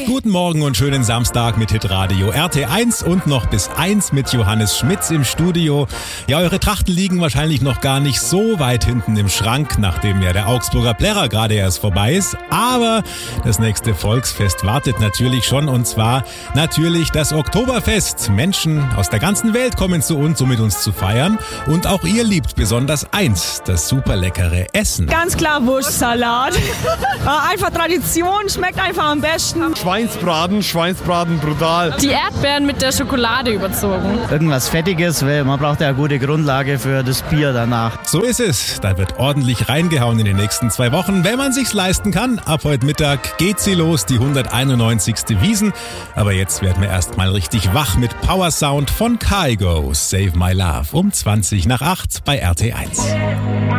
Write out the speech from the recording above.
Guten Morgen und schönen Samstag mit Hitradio RT1 und noch bis 1 mit Johannes Schmitz im Studio. Ja, eure Trachten liegen wahrscheinlich noch gar nicht so weit hinten im Schrank, nachdem ja der Augsburger Plärrer gerade erst vorbei ist. Aber das nächste Volksfest wartet natürlich schon, und zwar natürlich das Oktoberfest. Menschen aus der ganzen Welt kommen zu uns, um mit uns zu feiern. Und auch ihr liebt besonders eins, das super leckere Essen. Ganz klar Wurstsalat. Einfach Tradition, schmeckt einfach am besten. Schweinsbraten brutal. Die Erdbeeren mit der Schokolade überzogen. Irgendwas Fettiges, weil man braucht ja eine gute Grundlage für das Bier danach. So ist es. Da wird ordentlich reingehauen in den nächsten 2 Wochen, wenn man sich's leisten kann. Ab heute Mittag geht sie los, die 191. Wiesn. Aber jetzt werden wir erstmal richtig wach mit Power Sound von Kygo. Save My Love um 20 nach 8 bei RT1.